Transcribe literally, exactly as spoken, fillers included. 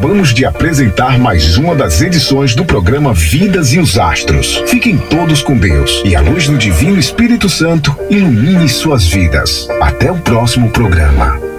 acabamos de apresentar mais uma das edições do programa Vidas e os Astros. Fiquem todos com Deus e a luz do Divino Espírito Santo ilumine suas vidas. Até o próximo programa.